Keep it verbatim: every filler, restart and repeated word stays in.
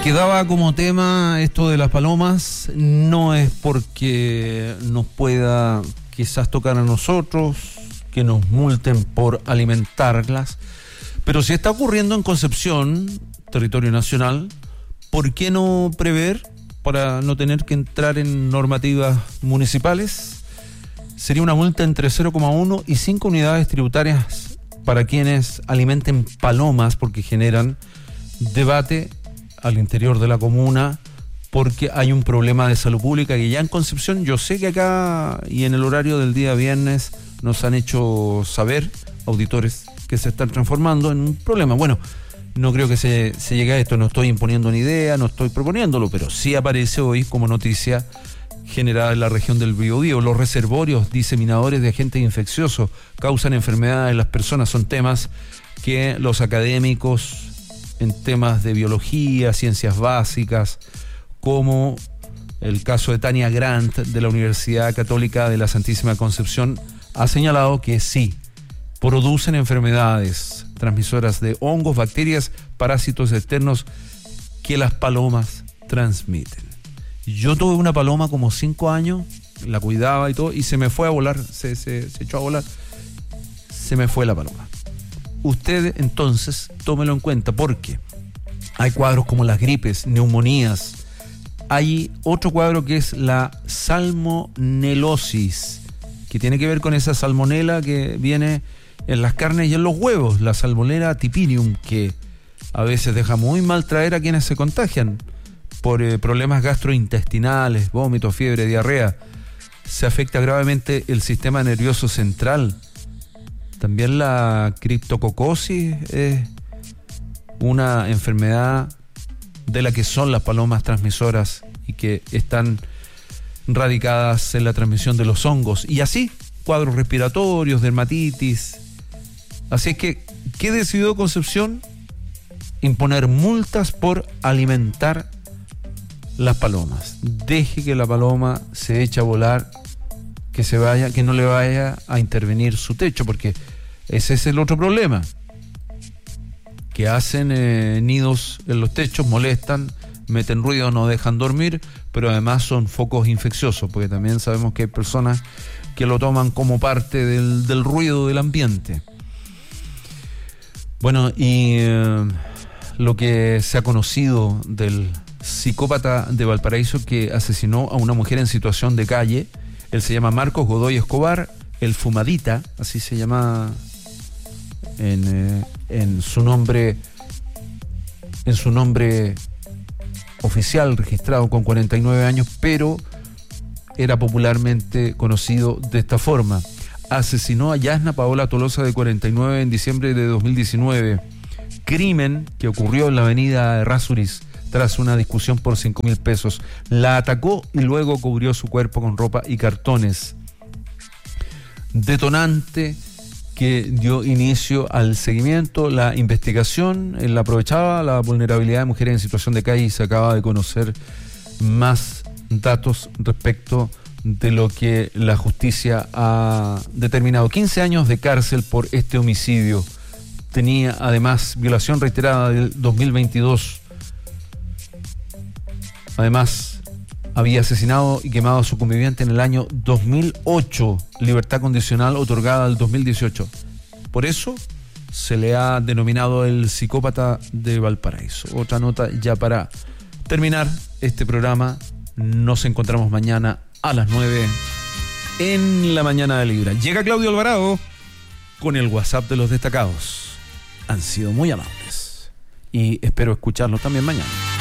Quedaba como tema esto de las palomas, no es porque nos pueda quizás tocar a nosotros, que nos multen por alimentarlas, pero si está ocurriendo en Concepción, territorio nacional, ¿por qué no prever para no tener que entrar en normativas municipales? Sería una multa entre cero coma uno y cinco unidades tributarias para quienes alimenten palomas, porque generan debate al interior de la comuna, porque hay un problema de salud pública que ya en Concepción, yo sé que acá y en el horario del día viernes nos han hecho saber auditores que se están transformando en un problema. Bueno, no creo que se, se llegue a esto, no estoy imponiendo una idea, no estoy proponiéndolo, pero sí aparece hoy como noticia generada en la región del Biobío. Los reservorios diseminadores de agentes infecciosos causan enfermedades en las personas, son temas que los académicos en temas de biología, ciencias básicas, como el caso de Tania Grant de la Universidad Católica de la Santísima Concepción, ha señalado que sí, producen enfermedades transmisoras de hongos, bacterias, parásitos externos que las palomas transmiten. Yo tuve una paloma como cinco años, la cuidaba y todo, y se me fue a volar, se, se, se echó a volar, se me fue la paloma. Usted entonces tómelo en cuenta, porque hay cuadros como las gripes, neumonías. Hay otro cuadro que es la salmonelosis, que tiene que ver con esa salmonela que viene en las carnes y en los huevos, la Salmonella typhimurium, que a veces deja muy mal traer a quienes se contagian por eh, problemas gastrointestinales, vómitos, fiebre, diarrea. Se afecta gravemente el sistema nervioso central. También la criptococosis es una enfermedad de la que son las palomas transmisoras y que están radicadas en la transmisión de los hongos. Y así, cuadros respiratorios, dermatitis. Así es que, ¿qué decidió Concepción? Imponer multas por alimentar las palomas. Deje que la paloma se eche a volar, que se vaya, que no le vaya a intervenir su techo, porque ese es el otro problema, que hacen eh, nidos en los techos, molestan, meten ruido, no dejan dormir, pero además son focos infecciosos, porque también sabemos que hay personas que lo toman como parte del, del ruido del ambiente. Bueno, y eh, lo que se ha conocido del psicópata de Valparaíso que asesinó a una mujer en situación de calle. Él se llama Marcos Godoy Escobar, el Fumadita, así se llama en, eh, en su nombre, en su nombre oficial, registrado con cuarenta y nueve años, pero era popularmente conocido de esta forma. Asesinó a Yasna Paola Tolosa, de cuarenta y nueve, en diciembre de dos mil diecinueve. Crimen que ocurrió en la avenida Errázuriz tras una discusión por cinco mil pesos. La atacó y luego cubrió su cuerpo con ropa y cartones. Detonante que dio inicio al seguimiento, la investigación. Él aprovechaba la vulnerabilidad de mujeres en situación de calle y se acaba de conocer más datos respecto de lo que la justicia ha determinado. quince años de cárcel por este homicidio. Tenía además violación reiterada del dos mil veintidós. Además, había asesinado y quemado a su conviviente en el año dos mil ocho, libertad condicional otorgada el dos mil dieciocho. Por eso se le ha denominado el psicópata de Valparaíso. Otra nota ya para terminar este programa. Nos encontramos mañana a las nueve en la mañana de Libra. Llega Claudio Alvarado con el WhatsApp de los destacados. Han sido muy amables y espero escucharlos también mañana.